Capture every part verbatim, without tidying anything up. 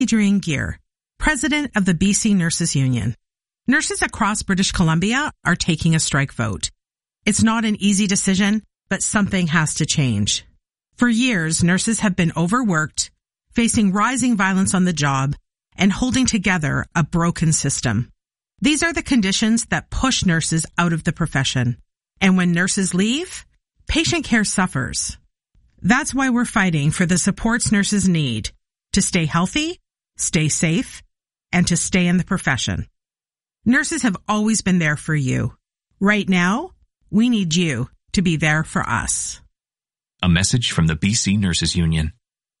Adrienne Gear, president of the B C Nurses Union. Nurses across British Columbia are taking a strike vote. It's not an easy decision, but something has to change. For years, nurses have been overworked, facing rising violence on the job, and holding together a broken system. These are the conditions that push nurses out of the profession. And when nurses leave, patient care suffers. That's why we're fighting for the supports nurses need to stay healthy, stay safe, and to stay in the profession. Nurses have always been there for you. Right now, we need you to be there for us. A message from the B C Nurses Union.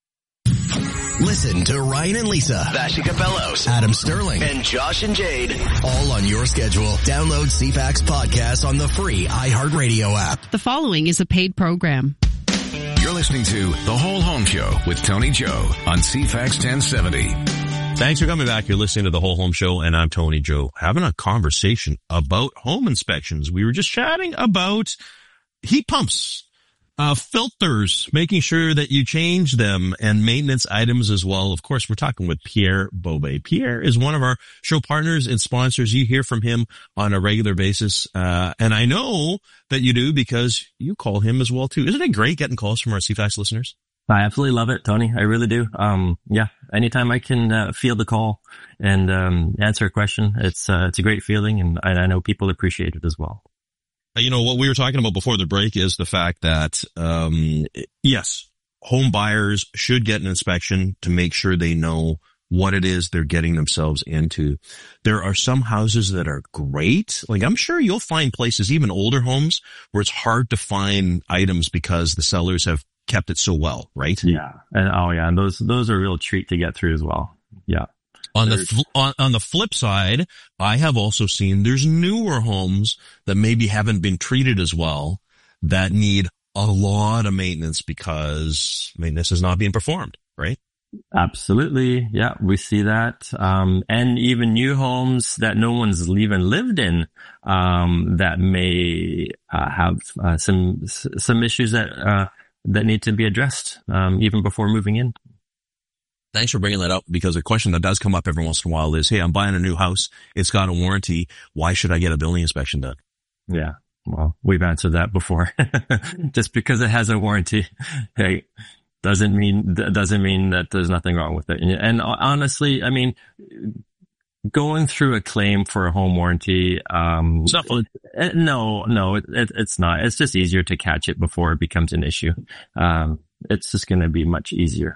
Listen to Ryan and Lisa, Vashi Capellos, Adam Sterling, and Josh and Jade, all on your schedule. Download C FAX podcast on the free iHeartRadio app. The following is a paid program. You're listening to The Whole Home Show with Tony Joe on C FAX ten seventy. Thanks for coming back. You're listening to The Whole Home Show, and I'm Tony Joe, having a conversation about home inspections. We were just chatting about heat pumps. Uh, filters, making sure that you change them, and maintenance items as well. Of course, we're talking with Pierre Beauvais. Pierre is one of our show partners and sponsors. You hear from him on a regular basis. Uh, and I know that you do because you call him as well too. Isn't it great getting calls from our C FAX listeners? I absolutely love it, Tony. I really do. Um, yeah, anytime I can uh, field the call and um, answer a question, it's uh, it's a great feeling, and I, I know people appreciate it as well. You know, what we were talking about before the break is the fact that, um, yes, home buyers should get an inspection to make sure they know what it is they're getting themselves into. There are some houses that are great. Like, I'm sure you'll find places, even older homes, where it's hard to find items because the sellers have kept it so well, right? Yeah. And oh yeah, and those, those are a real treat to get through as well. Yeah. On the fl- on, on the flip side, I have also seen there's newer homes that maybe haven't been treated as well that need a lot of maintenance because maintenance is not being performed, right? Absolutely. Yeah, we see that. Um, and even new homes that no one's even lived in, um, that may uh, have uh, some some issues that uh, that need to be addressed um, even before moving in. Thanks for bringing that up, because a question that does come up every once in a while is, hey, I'm buying a new house. It's got a warranty. Why should I get a building inspection done? Yeah. Well, we've answered that before. Just because it has a warranty, hey, doesn't mean, doesn't mean that there's nothing wrong with it. And honestly, I mean, going through a claim for a home warranty, um, it's not fun. It, no, no, it, it, it's not. It's just easier to catch it before it becomes an issue. Um, it's just going to be much easier.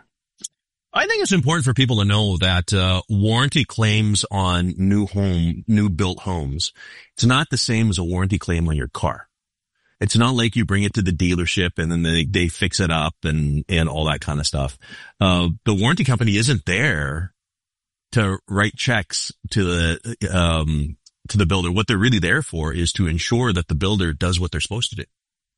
I think it's important for people to know that uh warranty claims on new home, new built homes, it's not the same as a warranty claim on your car. It's not like you bring it to the dealership and then they, they fix it up and, and all that kind of stuff. Uh, the warranty company isn't there to write checks to the, um, to the builder. What they're really there for is to ensure that the builder does what they're supposed to do.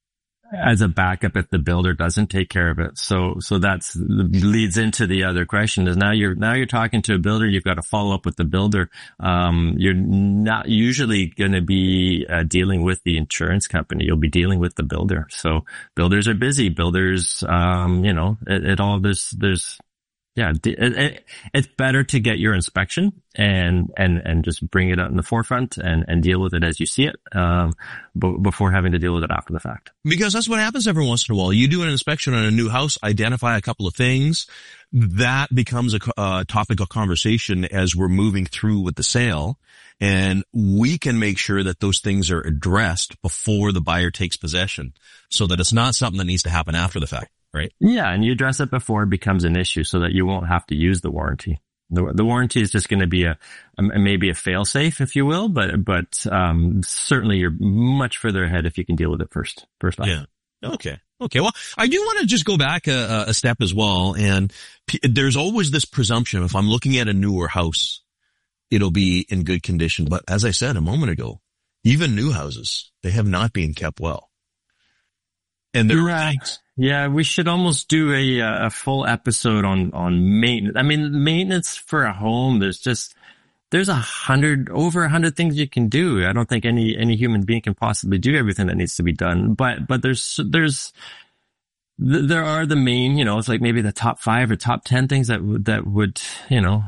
As a backup if the builder doesn't take care of it. So, so that's leads into the other question is now you're, now you're talking to a builder. You've got to follow up with the builder. Um, you're not usually going to be uh, dealing with the insurance company. You'll be dealing with the builder. So builders are busy. Builders, um, you know, it, it all, there's, there's, yeah, it, it, it's better to get your inspection and, and, and just bring it out in the forefront and, and deal with it as you see it, um, b- before having to deal with it after the fact. Because that's what happens every once in a while. You do an inspection on a new house, identify a couple of things. That becomes a uh, topic of conversation as we're moving through with the sale. And we can make sure that those things are addressed before the buyer takes possession so that it's not something that needs to happen after the fact. Right. Yeah. And you address it before it becomes an issue so that you won't have to use the warranty. The, the warranty is just going to be a, a, maybe a fail safe, if you will, but, but, um, certainly you're much further ahead if you can deal with it first, first off. Yeah. Okay. Okay. Well, I do want to just go back a, a step as well. And p- there's always this presumption. If I'm looking at a newer house, it'll be in good condition. But as I said a moment ago, even new houses, they have not been kept well. And there are things. Yeah, we should almost do a a full episode on on maintenance. I mean, maintenance for a home. There's just there's a hundred over a hundred things you can do. I don't think any any human being can possibly do everything that needs to be done. But but there's there's th- there are the main, you know, it's like maybe the top five or top ten things that would, that would, you know,